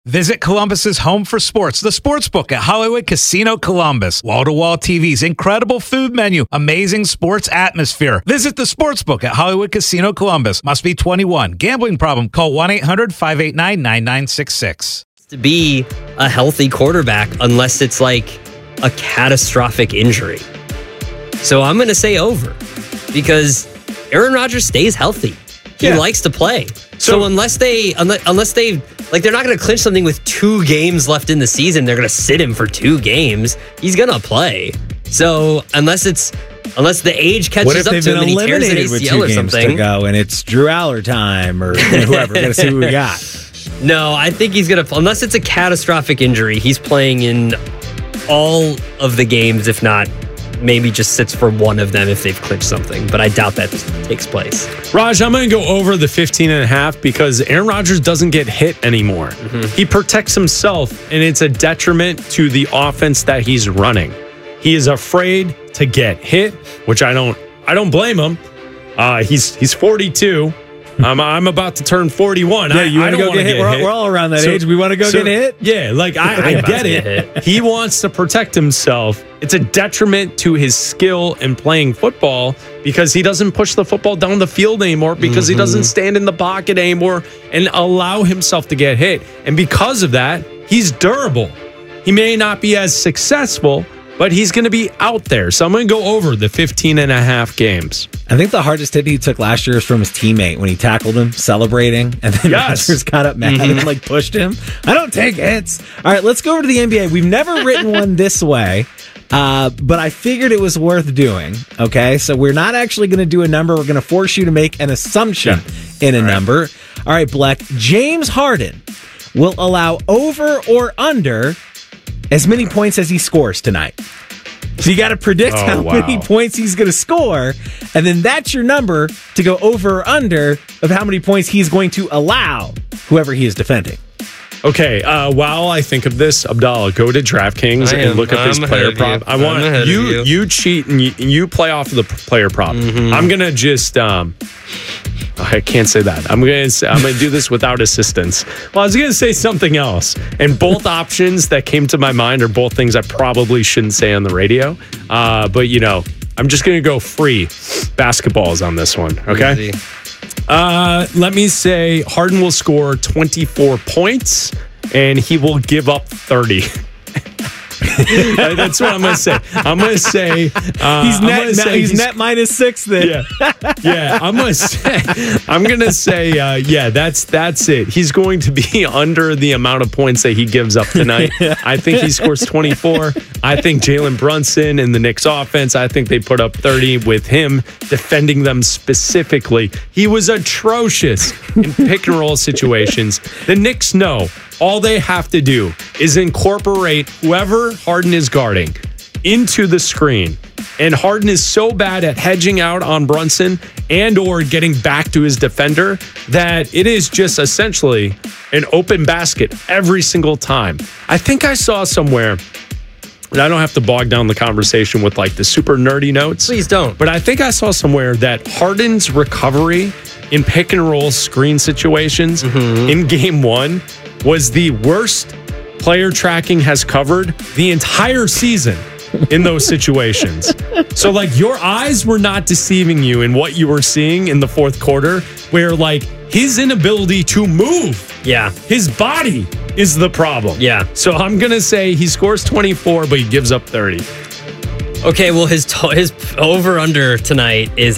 Visit Columbus's home for sports, the Sportsbook at Hollywood Casino Columbus. Wall-to-wall TVs, incredible food menu, amazing sports atmosphere. Visit the Sportsbook at Hollywood Casino Columbus. Must be 21. Gambling problem? Call 1-800-589-9966. To be a healthy quarterback unless it's like a catastrophic injury. So I'm going to say over because Aaron Rodgers stays healthy. He likes to play. So unless they like, they're not going to clinch something with 2 games left in the season, they're going to sit him for 2 games. He's going to play. So unless the age catches up to him and he tears an ACL or something, to go and it's Drew Aller time or whoever. We're going to see who we got. No, I think he's going to, unless it's a catastrophic injury, he's playing in all of the games, if not maybe just sits for one of them if they've clinched something. But I doubt that takes place. Raj, I'm going to go over the 15.5 because Aaron Rodgers doesn't get hit anymore. Mm-hmm. He protects himself, and it's a detriment to the offense that he's running. He is afraid to get hit, which I don't blame him. He's 42. I'm about to turn 41. Yeah, you want to go get hit? We're all around that age. We want to go get hit? Yeah, like I get it. He wants to protect himself. It's a detriment to his skill in playing football because he doesn't push the football down the field anymore, because he doesn't stand in the pocket anymore and allow himself to get hit. And because of that, he's durable. He may not be as successful, but he's going to be out there. So I'm going to go over the 15.5 games. I think the hardest hit he took last year was from his teammate when he tackled him, celebrating, and then Rodgers got up mad and pushed him. I don't take hits. All right, let's go over to the NBA. We've never written one this way, but I figured it was worth doing. Okay, so we're not actually going to do a number. We're going to force you to make an assumption in a number. All right, Bleck. James Harden will allow over or under as many points as he scores tonight. So you got to predict how many points he's going to score, and then that's your number to go over or under of how many points he's going to allow whoever he is defending. Okay, while I think of this, Abdallah, go to DraftKings and look up his player prop. I want you cheat and you play off of the player prop. I'm going to just I can't say that. I'm going to do this without assistance. Well, I was going to say something else. And both options that came to my mind are both things I probably shouldn't say on the radio. But, I'm just going to go free basketballs on this one. Okay. Let me say Harden will score 24 points and he will give up 30. That's what I'm going to say. I'm going to say he's net minus 6 then. Yeah. I'm going to say that's it. He's going to be under the amount of points that he gives up tonight. I think he scores 24. I think Jalen Brunson and the Knicks offense, I think they put up 30 with him defending them specifically. He was atrocious in pick and roll situations. The Knicks know all they have to do is incorporate whoever Harden is guarding into the screen. And Harden is so bad at hedging out on Brunson and or getting back to his defender that it is just essentially an open basket every single time. I think I saw somewhere, and I don't have to bog down the conversation with like the super nerdy notes. Please don't. But I think I saw somewhere that Harden's recovery in pick and roll screen situations in game 1 was the worst player tracking has covered the entire season in those situations. So like your eyes were not deceiving you in what you were seeing in the fourth quarter, where like his inability to move, his body is the problem. Yeah. So I'm going to say he scores 24, but he gives up 30. Okay, well, his over-under tonight is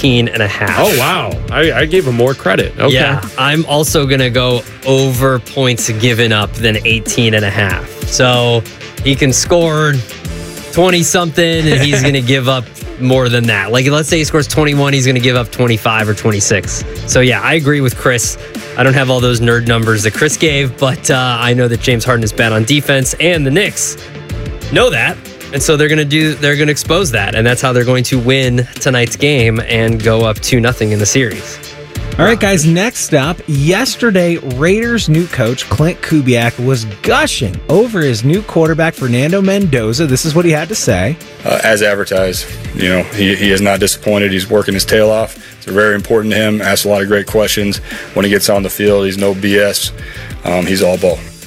18.5. Oh, wow. I gave him more credit. Okay. Yeah, I'm also going to go over points given up than 18.5. So he can score 20-something, and he's going to give up more than that. Like, let's say he scores 21, he's going to give up 25 or 26. So, yeah, I agree with Chris. I don't have all those nerd numbers that Chris gave, but I know that James Harden is bad on defense, and the Knicks know that. And so they're going to expose that, and that's how they're going to win tonight's game and go up 2-0 in the series. All right, guys, next up, yesterday, Raiders' new coach, Clint Kubiak, was gushing over his new quarterback, Fernando Mendoza. This is what he had to say. As advertised, he is not disappointed. He's working his tail off. It's very important to him. Asks a lot of great questions. When he gets on the field, he's no BS. He's all ball.